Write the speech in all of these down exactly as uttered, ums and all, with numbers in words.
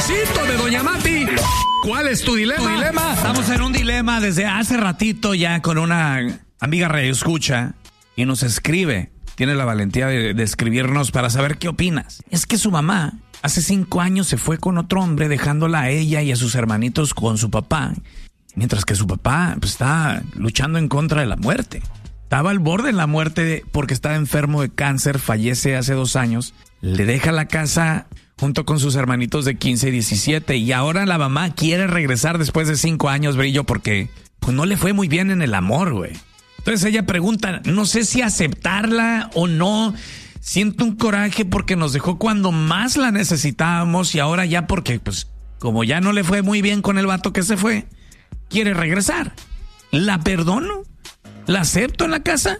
Luisito de Doña Mati. ¿Cuál es tu dilema? ¿Tu dilema? Estamos en un dilema desde hace ratito ya con una amiga radioescucha y nos escribe. Tiene la valentía de, de escribirnos para saber qué opinas. Es que su mamá hace cinco años se fue con otro hombre dejándola a ella y a sus hermanitos con su papá. Mientras que su papá pues, está luchando en contra de la muerte. Estaba al borde de la muerte porque estaba enfermo de cáncer, fallece hace dos años. Le deja la casa junto con sus hermanitos de quince y diecisiete. Y ahora la mamá quiere regresar después de cinco años, Brillo, porque pues no le fue muy bien en el amor, güey. Entonces ella pregunta, no sé si aceptarla o no. Siento un coraje porque nos dejó cuando más la necesitábamos y ahora ya porque, pues, como ya no le fue muy bien con el vato que se fue, quiere regresar. ¿La perdono? ¿La acepto en la casa?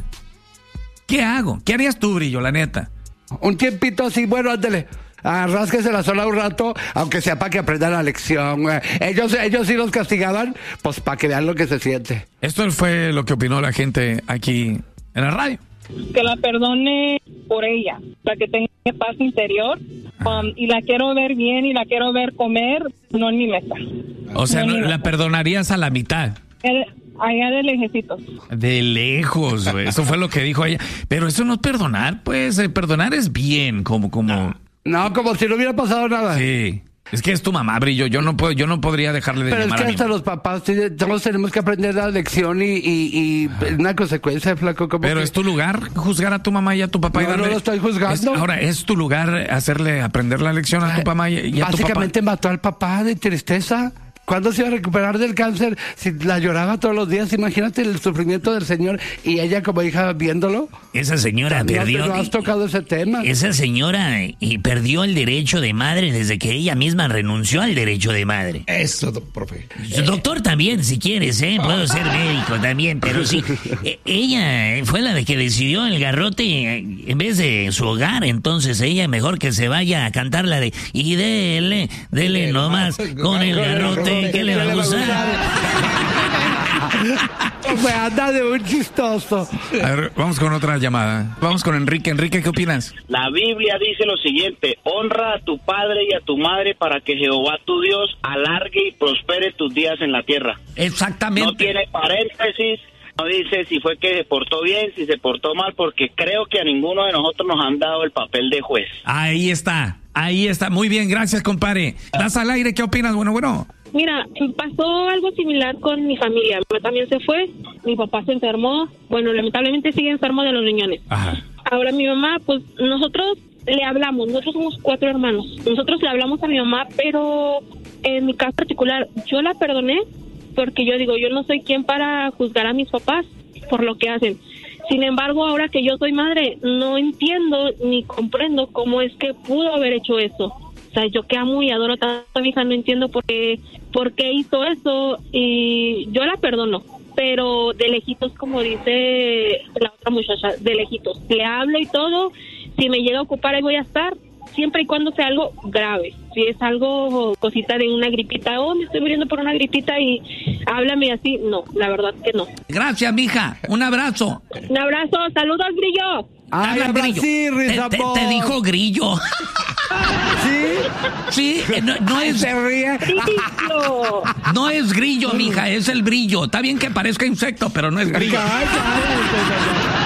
¿Qué hago? ¿Qué harías tú, Brillo, la neta? Un tiempito así, bueno, ándale. Ah, rásquese la sola un rato, aunque sea para que aprendan la lección, güey. Ellos, ellos sí los castigaban, pues para que vean lo que se siente. Esto fue lo que opinó la gente aquí en la radio. Que la perdone por ella, para que tenga paz interior. Um, y la quiero ver bien y la quiero ver comer, no en mi mesa. O sea, no no, la perdonarías a la mitad. Allá de lejecitos. De lejos, güey. Eso fue lo que dijo ella. Pero eso no es perdonar, pues. Eh, perdonar es bien, como, como... No, como si no hubiera pasado nada. Sí. Es que es tu mamá, Brillo. Yo no puedo, yo no podría dejarle de Pero llamar es que a hasta mi... los papás todos tenemos que aprender la lección y, y, y una consecuencia, flaco. Como Pero que... es tu lugar juzgar a tu mamá y a tu papá. No, y darle... no lo estoy juzgando. Es, ahora, es tu lugar hacerle aprender la lección a tu mamá y, y a tu papá. Básicamente mató al papá de tristeza. ¿Cuándo se iba a recuperar del cáncer? Si la lloraba todos los días, imagínate el sufrimiento del señor y ella como hija viéndolo. Esa señora no, perdió... No has tocado ese tema. Esa señora y perdió el derecho de madre desde que ella misma renunció al derecho de madre. Eso, profe. Doctor también, si quieres, ¿eh? Puedo ser médico también, pero sí. Eh, ella fue la de que decidió el garrote en vez de su hogar, entonces ella mejor que se vaya a cantar la de... Y dele, dele nomás con el garrote. ¿Qué le va a gustar? Me anda de un chistoso. A ver, vamos con otra llamada. Vamos con Enrique. Enrique, ¿qué opinas? La Biblia dice lo siguiente: honra a tu padre y a tu madre para que Jehová tu Dios alargue y prospere tus días en la tierra. Exactamente. No tiene paréntesis, no dice si fue que se portó bien, si se portó mal, porque creo que a ninguno de nosotros nos han dado el papel de juez. Ahí está, ahí está. Muy bien, gracias, compadre. Das al aire, ¿qué opinas? Bueno, bueno. Mira, pasó algo similar con mi familia. Mi mamá también se fue, mi papá se enfermó. Bueno, lamentablemente sigue enfermo de los riñones. Ajá. Ahora mi mamá, pues nosotros le hablamos, nosotros somos cuatro hermanos. Nosotros le hablamos a mi mamá, pero en mi caso particular, yo la perdoné porque yo digo, yo no soy quien para juzgar a mis papás por lo que hacen. Sin embargo, ahora que yo soy madre, no entiendo ni comprendo cómo es que pudo haber hecho eso. O sea, yo que amo y adoro tanto a mi hija, no entiendo por qué, por qué hizo eso y yo la perdono, pero de lejitos, como dice la otra muchacha, de lejitos. Le hablo y todo, si me llega a ocupar ahí voy a estar, siempre y cuando sea algo grave. Si es algo, cosita de una gripita, oh, me estoy muriendo por una gripita y háblame así, no, la verdad que no. Gracias, mija. Un abrazo. Un abrazo, saludos, Grillo. Ay, Habla, ahora Grillo. sí, te, te, Rizabón. te dijo Grillo. ¿Sí? Sí, no, no es... Se ríe. Grillo. No es grillo, mija, es el brillo. Está bien que parezca insecto, pero no es grillo. Ay, ay, ay, ay, ay.